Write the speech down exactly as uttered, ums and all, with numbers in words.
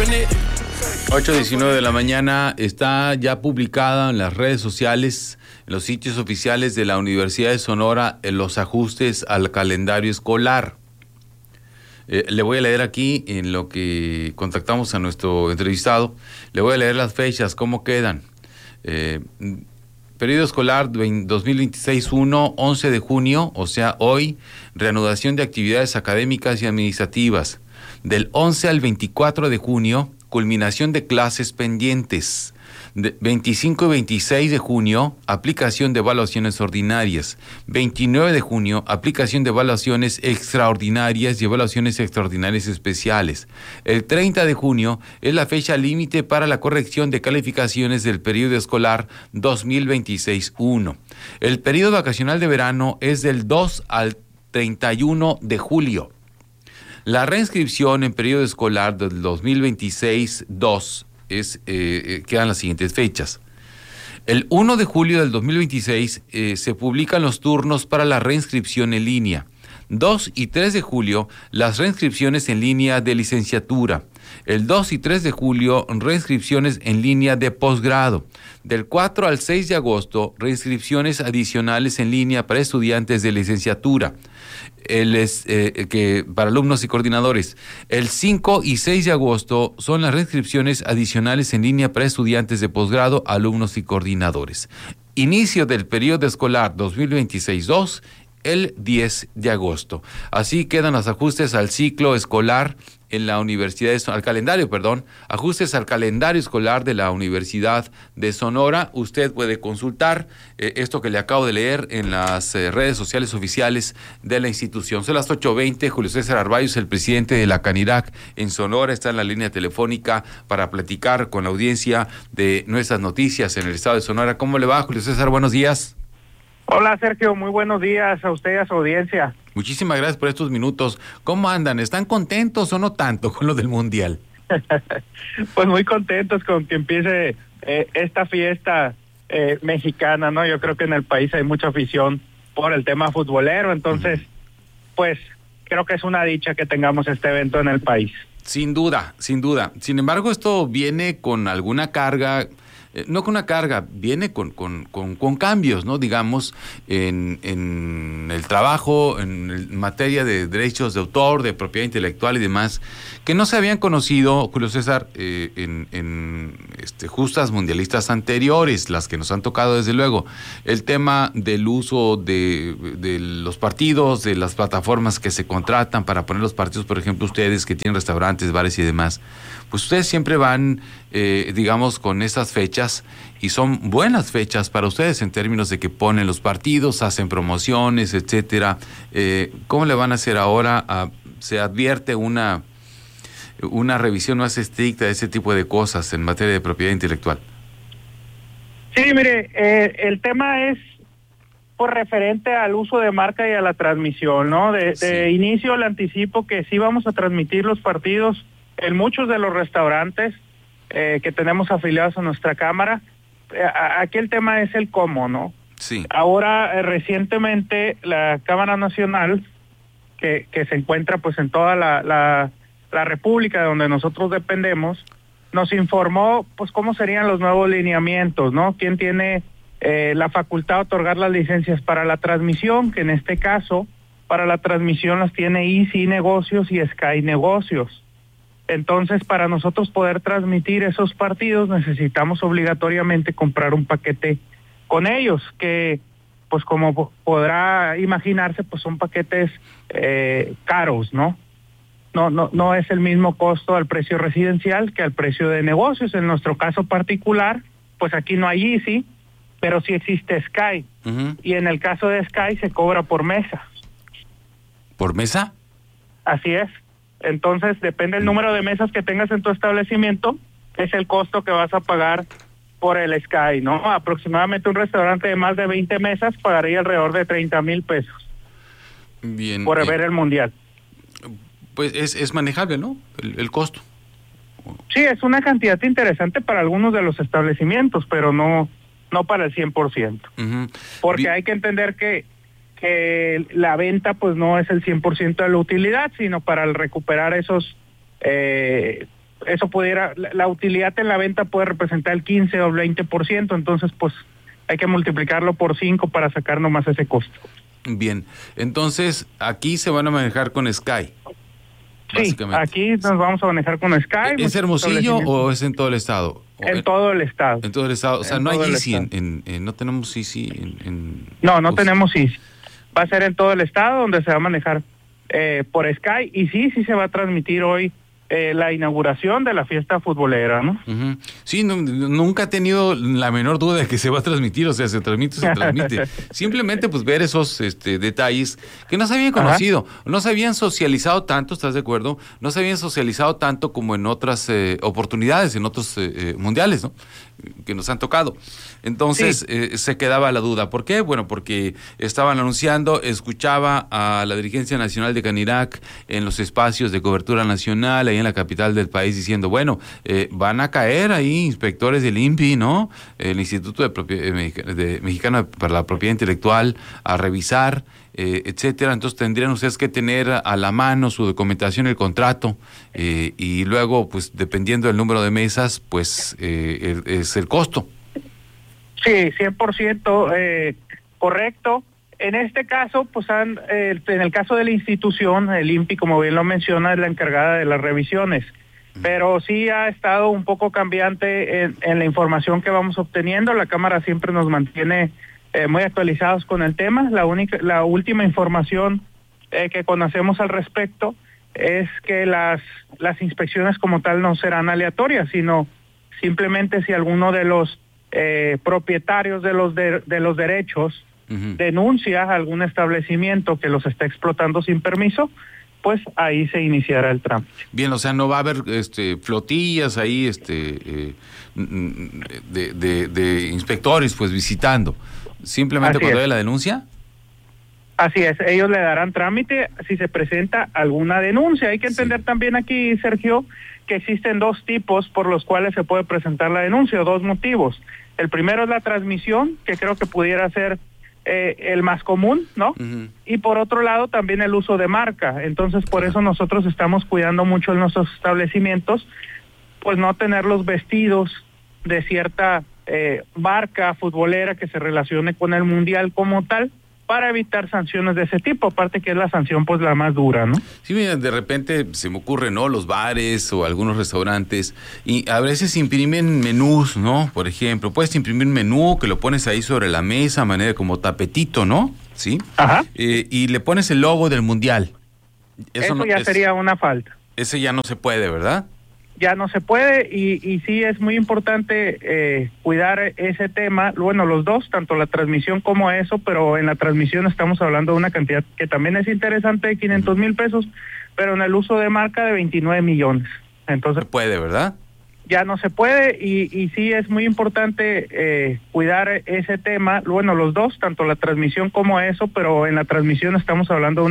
ocho diecinueve de la mañana, está ya publicada en las redes sociales, en los sitios oficiales de la Universidad de Sonora, en los ajustes al calendario escolar. Eh, le voy a leer aquí, en lo que contactamos a nuestro entrevistado, le voy a leer las fechas, cómo quedan. Eh, periodo escolar dos mil veintiséis uno, once de junio, o sea, hoy, reanudación de actividades académicas y administrativas. Del once al veinticuatro de junio, culminación de clases pendientes. De veinticinco y veintiséis de junio, aplicación de evaluaciones ordinarias. veintinueve de junio, aplicación de evaluaciones extraordinarias y evaluaciones extraordinarias especiales. El treinta de junio es la fecha límite para la corrección de calificaciones del periodo escolar dos mil veintiséis uno. El periodo vacacional de verano es del dos al treinta y uno de julio. La reinscripción en periodo escolar del dos mil veintiséis dos es, eh, quedan las siguientes fechas. El uno de julio del dos mil veintiséis eh, se publican los turnos para la reinscripción en línea. dos y tres de julio, las reinscripciones en línea de licenciatura. El dos y tres de julio, reinscripciones en línea de posgrado. Del cuatro al seis de agosto, reinscripciones adicionales en línea para estudiantes de licenciatura. El es, eh, que para alumnos y coordinadores. El cinco y seis de agosto son las reinscripciones adicionales en línea para estudiantes de posgrado, alumnos y coordinadores. Inicio del periodo escolar dos mil veintiséis dos, el diez de agosto. Así quedan los ajustes al ciclo escolar en la Universidad de Sonora, al calendario, perdón, ajustes al calendario escolar de la Universidad de Sonora. Usted puede consultar eh, esto que le acabo de leer en las eh, redes sociales oficiales de la institución. Son las ocho veinte, Julio César Arbayos, el presidente de la Canirac en Sonora, está en la línea telefónica para platicar con la audiencia de nuestras noticias en el estado de Sonora. ¿Cómo le va, Julio César? Buenos días. Hola, Sergio, muy buenos días a usted y a su audiencia. Muchísimas gracias por estos minutos. ¿Cómo andan? ¿Están contentos o no tanto con lo del Mundial? Pues muy contentos con que empiece eh, esta fiesta eh, mexicana, ¿no? Yo creo que en el país hay mucha afición por el tema futbolero, entonces, uh-huh. pues creo que es una dicha que tengamos este evento en el país. Sin duda, sin duda. Sin embargo, esto viene con alguna carga... Eh, no con una carga, viene con, con, con, con cambios, ¿no? Digamos, en, en el trabajo, en, en materia de derechos de autor, de propiedad intelectual y demás, que no se habían conocido, Julio César, eh, en, en este, justas mundialistas anteriores, las que nos han tocado desde luego. El tema del uso de, de los partidos, de las plataformas que se contratan para poner los partidos, por ejemplo, ustedes que tienen restaurantes, bares y demás, pues ustedes siempre van, eh, digamos, con esas fechas y son buenas fechas para ustedes en términos de que ponen los partidos, hacen promociones, etcétera. Eh, ¿Cómo le van a hacer ahora? A, ¿Se advierte una, una revisión más estricta de ese tipo de cosas en materia de propiedad intelectual? Sí, mire, eh, el tema es por referente al uso de marca y a la transmisión, ¿no? De, sí. de inicio le anticipo que sí vamos a transmitir los partidos en muchos de los restaurantes eh, que tenemos afiliados a nuestra cámara. Eh, aquí el tema es el cómo, ¿no? Sí. Ahora, eh, recientemente, la Cámara Nacional, que, que se encuentra pues en toda la, la, la República de donde nosotros dependemos, nos informó pues cómo serían los nuevos lineamientos, ¿no? Quién tiene eh, la facultad de otorgar las licencias para la transmisión, que en este caso, para la transmisión las tiene Easy Negocios y Sky Negocios. Entonces, para nosotros poder transmitir esos partidos, necesitamos obligatoriamente comprar un paquete con ellos, que, pues como podrá imaginarse, pues son paquetes eh, caros, ¿no? No, no, no es el mismo costo al precio residencial que al precio de negocios. En nuestro caso particular, pues aquí no hay Easy, pero sí existe Sky. Uh-huh. Y en el caso de Sky se cobra por mesa. ¿Por mesa? Así es. Entonces, depende del número de mesas que tengas en tu establecimiento, es el costo que vas a pagar por el Sky, ¿no? Aproximadamente un restaurante de más de veinte mesas pagaría alrededor de treinta mil pesos. Bien. Por eh, ver el Mundial. Pues es, es manejable, ¿no? El, el costo. Sí, es una cantidad interesante para algunos de los establecimientos, pero no, no para el cien por ciento. Uh-huh. Porque Bien. hay que entender que que la venta pues no es el cien por ciento de la utilidad, sino para el recuperar esos eh, eso pudiera, la, la utilidad en la venta puede representar el quince o el veinte por ciento, entonces pues hay que multiplicarlo por cinco para sacar nomás ese costo. Bien, entonces aquí se van a manejar con Sky. Sí, aquí nos vamos a manejar con Sky. ¿Es Hermosillo o es en todo el estado? En en todo el estado. En todo el estado, o sea, en no hay Easy, en, en, en, no tenemos Easy en... en no, no pues, tenemos Easy. Va a ser en todo el estado donde se va a manejar eh, por Sky, y sí, sí se va a transmitir hoy eh, la inauguración de la fiesta futbolera, ¿no? Uh-huh. Sí, no, nunca he tenido la menor duda de que se va a transmitir, o sea, se transmite, se transmite. Simplemente pues ver esos este, detalles que no se habían conocido, Ajá. no se habían socializado tanto, ¿estás de acuerdo? No se habían socializado tanto como en otras eh, oportunidades, en otros eh, mundiales, ¿no? Que nos han tocado. Entonces sí. eh, se quedaba la duda. ¿Por qué? Bueno, porque estaban anunciando, escuchaba a la dirigencia nacional de Canirac en los espacios de cobertura nacional, ahí en la capital del país, diciendo, bueno, eh, van a caer ahí inspectores del I N P I, ¿no? El Instituto de, Propi- de Mexicano para la Propiedad Intelectual, a revisar, eh, etcétera. Entonces tendrían ustedes que tener a la mano su documentación, el contrato, eh, y luego, pues, dependiendo del número de mesas, pues, eh, el, es el costo. Sí, cien por ciento eh, correcto. En este caso, pues han, eh, en el caso de la institución, el I N P I, como bien lo menciona, es la encargada de las revisiones, pero sí ha estado un poco cambiante en, en la información que vamos obteniendo. La Cámara siempre nos mantiene eh, muy actualizados con el tema. La única, la última información eh, que conocemos al respecto es que las, las inspecciones como tal no serán aleatorias, sino simplemente si alguno de los eh, propietarios de los de, de los derechos uh-huh. denuncia a algún establecimiento que los está explotando sin permiso, pues ahí se iniciará el trámite. Bien, o sea, no va a haber este flotillas ahí este eh, de, de, de inspectores pues visitando, simplemente Así cuando haya la denuncia. Así es, ellos le darán trámite si se presenta alguna denuncia. Hay que entender sí. también aquí, Sergio, que existen dos tipos por los cuales se puede presentar la denuncia, o dos motivos. El primero es la transmisión, que creo que pudiera ser eh, el más común, ¿no? Uh-huh. Y por otro lado también el uso de marca. Entonces por uh-huh. eso nosotros estamos cuidando mucho en nuestros establecimientos, pues no tenerlos vestidos de cierta eh, marca futbolera que se relacione con el mundial como tal, para evitar sanciones de ese tipo, aparte que es la sanción pues la más dura, ¿no? Sí, mira, de repente se me ocurre, ¿no? Los bares o algunos restaurantes, y a veces imprimen menús, ¿no? Por ejemplo, puedes imprimir un menú que lo pones ahí sobre la mesa, a manera como tapetito, ¿no? ¿Sí? Ajá. Eh, y le pones el logo del mundial. Eso, Eso no, ya es, sería una falta. Ese ya no se puede, ¿verdad? Ya no se puede, y, y sí es muy importante eh, cuidar ese tema, bueno, los dos, tanto la transmisión como eso, pero en la transmisión estamos hablando de una cantidad que también es interesante, de quinientos mil pesos, pero en el uso de marca de veintinueve millones. Entonces se puede, ¿verdad? Ya no se puede, y, y sí es muy importante eh, cuidar ese tema, bueno, los dos, tanto la transmisión como eso, pero en la transmisión estamos hablando de una